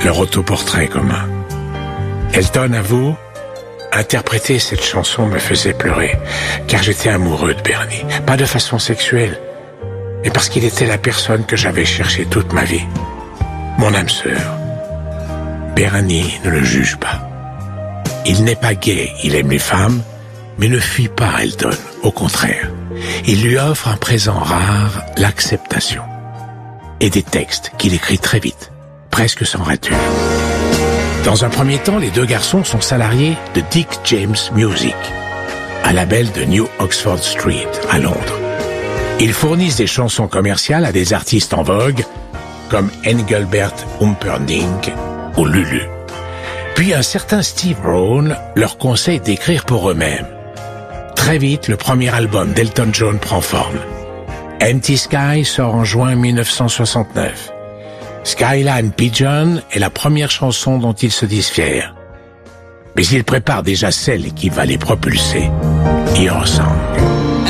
leur autoportrait commun. Elton avoue, interpréter cette chanson me faisait pleurer, car j'étais amoureux de Bernie. Pas de façon sexuelle, mais parce qu'il était la personne que j'avais cherchée toute ma vie. Mon âme sœur. Bernie ne le juge pas. Il n'est pas gay, il aime les femmes, mais ne fuit pas Elton. Au contraire, il lui offre un présent rare, l'acceptation. Et des textes qu'il écrit très vite, presque sans rature. Dans un premier temps, les deux garçons sont salariés de Dick James Music, un label de New Oxford Street, à Londres. Ils fournissent des chansons commerciales à des artistes en vogue, comme Engelbert Humperdinck ou Lulu. Puis un certain Steve Brown leur conseille d'écrire pour eux-mêmes. Très vite, le premier album d'Elton John prend forme. Empty Sky sort en juin 1969. Skyline Pigeon est la première chanson dont ils se disent fiers. Mais ils préparent déjà celle qui va les propulser. Your Song.